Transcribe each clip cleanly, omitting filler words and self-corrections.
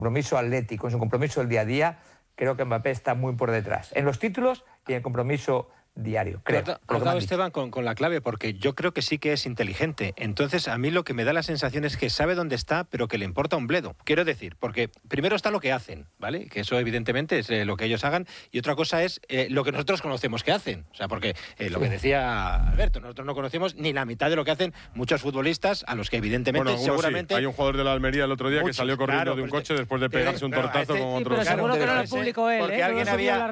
compromiso atlético, en su compromiso del día a día, creo que Mbappé está muy por detrás. En los títulos y en el compromiso diario, creo. Ha dado Esteban con la clave, porque yo creo que sí que es inteligente. Entonces, a mí lo que me da la sensación es que sabe dónde está, pero que le importa un bledo. Quiero decir, porque primero está lo que hacen, ¿vale? Que eso evidentemente es lo que ellos hagan, y otra cosa es lo que nosotros conocemos que hacen. O sea, porque lo que decía Alberto, nosotros no conocemos ni la mitad de lo que hacen muchos futbolistas, a los que evidentemente, seguramente... Sí. Hay un jugador de la Almería el otro día que salió corriendo de un coche después de pegarse un tortazo con otro. Pero seguro que no lo publicó él, porque alguien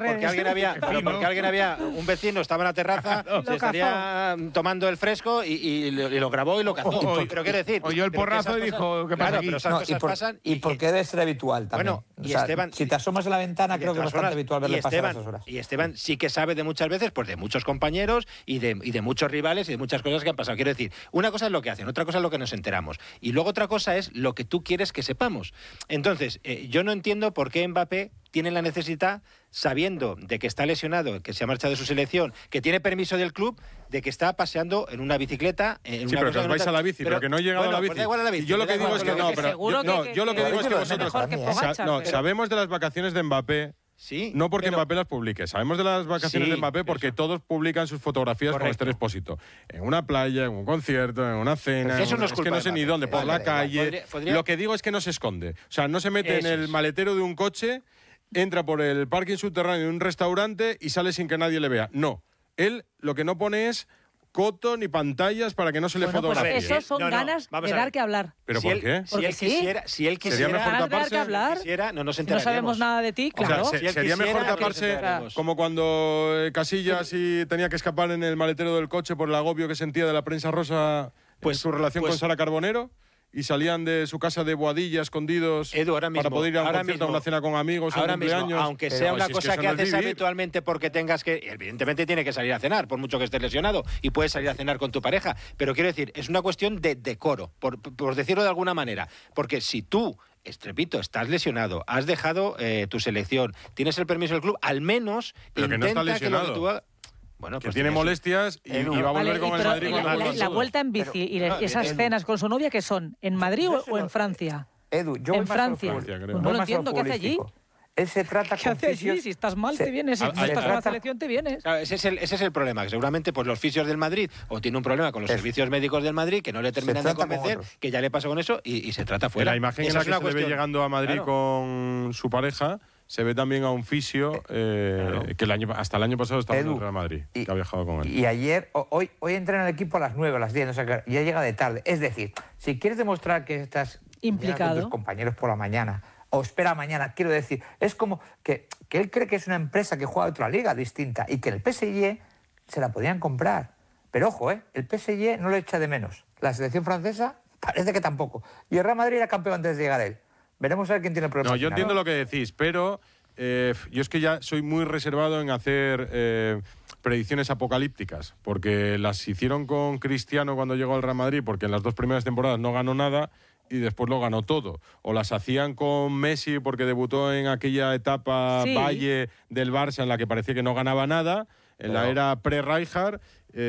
había un vecino, estaba en la terraza, se estaría tomando el fresco y lo grabó y lo cazó. Pero quiero decir... Oyó el porrazo y dijo, ¿qué pasa aquí? Pero esas cosas pasan... Y porque debe ser habitual también. Bueno, y Esteban... Si te asomas a la ventana, creo que es bastante habitual verle pasar esas horas. Y Esteban sí que sabe de muchas veces, pues de muchos compañeros y de muchos rivales y de muchas cosas que han pasado. Quiero decir, una cosa es lo que hacen, otra cosa es lo que nos enteramos. Y luego otra cosa es lo que tú quieres que sepamos. Entonces, yo no entiendo por qué Mbappé tiene la necesidad, sabiendo de que está lesionado, que se ha marchado de su selección, que tiene permiso del club, de que está paseando en una bicicleta. Pero que os vais a la bici, pero que no he llegado a la bici. Pues da igual a la bici. Y yo lo que digo es que no, pero yo lo que digo es que vosotros sabemos de las vacaciones de Mbappé. Sí, no porque Mbappé las publique. Sabemos de las vacaciones de Mbappé porque todos publican sus fotografías con Esther Expósito. En una playa, en un concierto, en una cena. Eso no es que no sé ni dónde, por la calle. Lo que digo es que no se esconde. O sea, no se mete en el maletero de un coche, entra por el parking subterráneo de un restaurante y sale sin que nadie le vea. No. Él lo que no pone es coto ni pantallas para que no se le fotografíe. Pues eso son ganas de dar que hablar. ¿Pero por qué? Si él quisiera mejor taparse, no sabemos nada de ti, claro. O sea, sería mejor taparse como cuando Casillas tenía que escapar en el maletero del coche por el agobio que sentía de la prensa rosa en su relación con Sara Carbonero. Y salían de su casa de Boadilla escondidos para poder ir a un concierto, a una cena con amigos, a un cumpleaños. Aunque sea una cosa que haces habitualmente porque tengas que... Evidentemente tiene que salir a cenar, por mucho que estés lesionado, y puedes salir a cenar con tu pareja. Pero quiero decir, es una cuestión de decoro, por decirlo de alguna manera. Porque si tú... repito, estás lesionado, has dejado tu selección, tienes el permiso del club, al menos pero intenta que no está lesionado. Que lo que tú hagas... Bueno, que tiene molestias y va a volver con el Madrid cuando la vuelta en bici y esas cenas con su novia, ¿qué son? ¿En Madrid o en Francia? Edu, yo en Francia. No lo entiendo, ¿qué hace allí? Él se trata ¿Qué hace allí? Si estás mal, te vienes. Si estás en la selección, te vienes. Ese es el problema, que seguramente pues, los fisios del Madrid o tiene un problema con los servicios médicos del Madrid que no le terminan de convencer, que ya le pasa con eso y se trata fuera. La imagen en la que se le ve llegando a Madrid con su pareja... Se ve también a un fisio que hasta el año pasado estaba en el Real Madrid, que ha viajado con él. Y ayer, hoy entrena el equipo a las 9, a las 10, o sea que ya llega de tarde. Es decir, si quieres demostrar que estás implicado con tus compañeros por la mañana, o espera mañana, quiero decir, es como que él cree que es una empresa que juega a otra liga distinta y que el PSG se la podían comprar. Pero ojo, el PSG no lo echa de menos. La selección francesa parece que tampoco. Y el Real Madrid era campeón antes de llegar él. Veremos a ver quién tiene el problema. No, yo entiendo lo que decís, pero yo es que ya soy muy reservado en hacer predicciones apocalípticas, porque las hicieron con Cristiano cuando llegó al Real Madrid, porque en las 2 primeras temporadas no ganó nada y después lo ganó todo. O las hacían con Messi porque debutó en aquella etapa Valle del Barça en la que parecía que no ganaba nada, en la era pre-Rijkaard,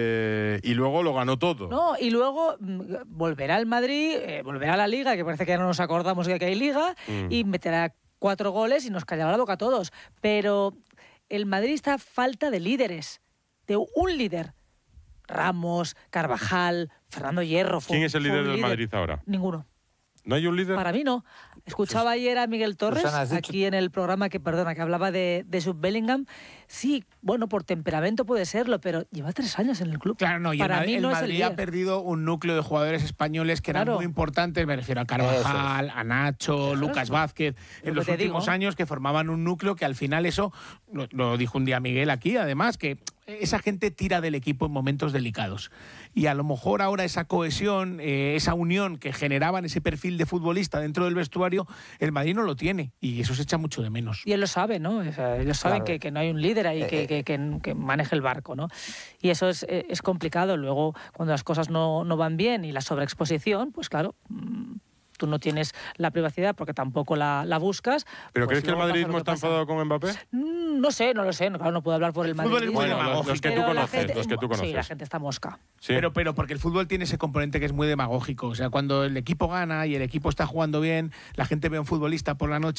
y luego lo ganó todo. No, y luego volverá al Madrid, volverá a la Liga, que parece que ya no nos acordamos de que hay Liga, y meterá 4 goles y nos callará la boca a todos. Pero el Madrid está a falta de líderes, de un líder. Ramos, Carvajal, Fernando Hierro. ¿Quién es el líder del Madrid ahora? Ninguno. ¿No hay un líder? Para mí no. Escuchaba ayer a Miguel Torres, aquí en el programa que hablaba de Jude Bellingham. Sí, bueno, por temperamento puede serlo, pero lleva 3 años en el club. Claro, no, y para mí el no Madrid es el ha perdido un núcleo de jugadores españos que eran muy importantes, me refiero a Carvajal, a Nacho, Lucas Vázquez, en los últimos años, que formaban un núcleo que al final eso, lo dijo un día Miguel aquí, además, que esa gente tira del equipo en momentos delicados. Y a lo mejor ahora esa cohesión, esa unión que generaban ese perfil de futbolista dentro del vestuario, el Madrid no lo tiene. Y eso se echa mucho de menos. Y él lo sabe, ¿no? O sea, ellos saben que no hay un líder ahí que maneje el barco, ¿no? Y eso es complicado. Luego, cuando las cosas no van bien y la sobreexposición, pues claro... tú no tienes la privacidad porque tampoco la buscas. ¿Pero pues crees que el madridismo está enfadado con Mbappé? No sé, claro, no puedo hablar por el madridismo. Bueno, los que tú conoces. Sí, la gente está mosca. Sí. Pero porque el fútbol tiene ese componente que es muy demagógico. O sea, cuando el equipo gana y el equipo está jugando bien, la gente ve a un futbolista por la noche